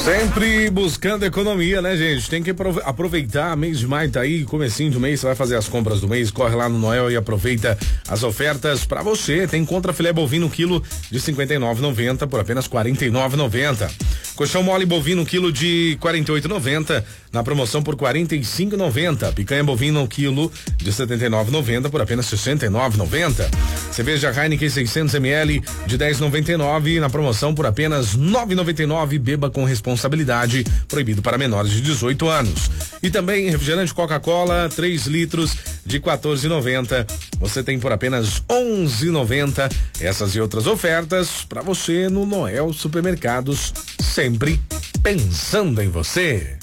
Sempre buscando economia, né, gente? Tem que aproveitar, mês de maio tá aí, comecinho do mês, você vai fazer as compras do mês, corre lá no Noel e aproveita as ofertas pra você. Tem contra filé bovino quilo de 59,90 por apenas 49,90. Colchão mole bovino quilo de 48,90 na promoção por 45,90. Picanha bovina quilo de 79,90 por apenas 69,90. Cerveja Heineken 600 ml de 10,99 na promoção por apenas 9,99. Beba com responsabilidade, proibido para menores de 18 anos. E também refrigerante Coca-Cola 3 litros de 14,90. Você tem por apenas 11,90. Essas e outras ofertas para você no Noel Supermercados, sempre pensando em você.